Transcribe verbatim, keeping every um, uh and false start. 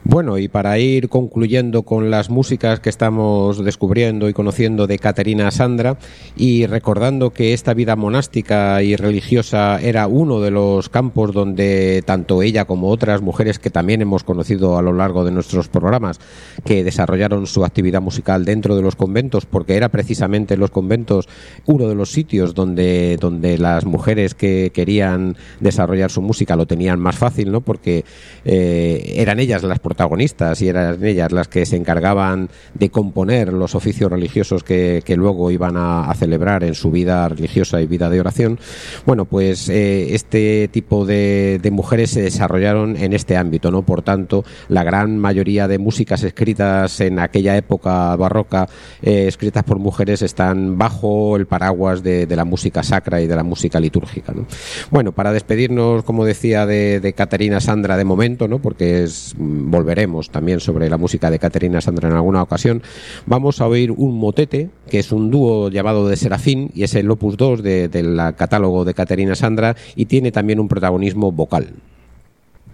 Bueno, y para ir concluyendo con las músicas que estamos descubriendo y conociendo de Caterina Sandra, y recordando que esta vida monástica y religiosa era uno de los campos donde tanto ella como otras mujeres que también hemos conocido a lo largo de nuestros programas, que desarrollaron su actividad musical dentro de los conventos, porque era precisamente en los conventos uno de los sitios donde, donde las mujeres que querían desarrollar su música lo tenían más fácil, ¿no? Porque eh, eran ellas las protagonistas y eran ellas las que se encargaban de componer los oficios religiosos que, que luego iban a, a celebrar en su vida religiosa y vida de oración. Bueno, pues eh, este tipo de, de mujeres se desarrollaron en este ámbito, ¿no? Por tanto, la gran mayoría de músicas escritas en aquella época barroca, eh, escritas por mujeres, están bajo el paraguas de, de la música sacra y de la música litúrgica, ¿no? Bueno, para despedirnos, como decía, de, de Caterina Sandra de momento, ¿no? Porque es volveremos también sobre la música de Caterina Sandra en alguna ocasión, vamos a oír un motete, que es un dúo llamado de Serafín, y es el opus dos de, del catálogo de Caterina Sandra, y tiene también un protagonismo vocal.